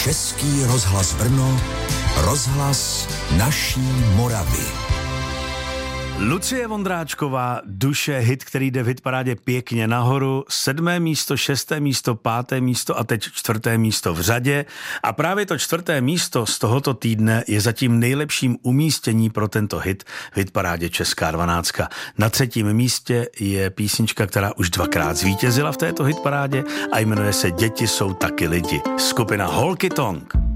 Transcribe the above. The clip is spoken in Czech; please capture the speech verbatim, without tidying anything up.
Český rozhlas Brno, rozhlas naší Moravy. Lucie Vondráčková, Duše, hit, který jde v hitparádě pěkně nahoru, sedmé místo, šesté místo, páté místo a teď čtvrté místo v řadě. A právě to čtvrté místo z tohoto týdne je zatím nejlepším umístění pro tento hit v hitparádě Česká dvanáctka. Na třetím místě je písnička, která už dvakrát zvítězila v této hitparádě a jmenuje se Děti jsou taky lidi. Skupina Holky Tonk.